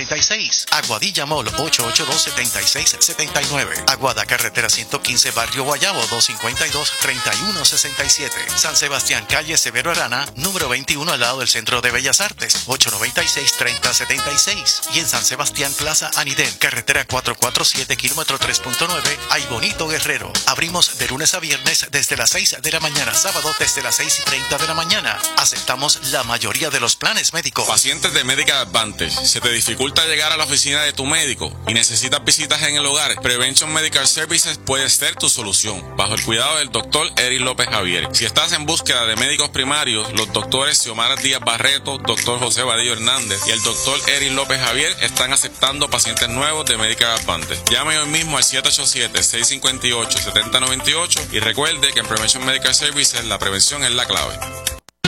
96. Aguadilla Mall, 882-7679. Aguada, carretera 115, Barrio Guayabo, 252-3167. San Sebastián, calle Severo Arana, número 21, al lado del Centro de Bellas Artes, 896-3076. Y en San Sebastián, Plaza Anidén, carretera 447, kilómetro 3.9, Ay Bonito Guerrero. Abrimos de lunes a viernes desde las 6 de la mañana, sábado desde las 6:30 de la mañana. Aceptamos la mayoría de los planes médicos. Pacientes de Medicare Advantage, ¿se te dificulta llegar a la oficina de tu médico y necesitas visitas en el hogar? Prevention Medical Services puede ser tu solución, bajo el cuidado del doctor Eric López Javier. Si estás en búsqueda de médicos primarios, los doctores Xiomara Díaz Barreto, doctor José Vadillo Hernández y el doctor Eric López Javier están aceptando pacientes nuevos de Medicare Advantage. Llame hoy mismo al 787-658-7098 y recuerde que en Prevention Medical Services la prevención es la clave.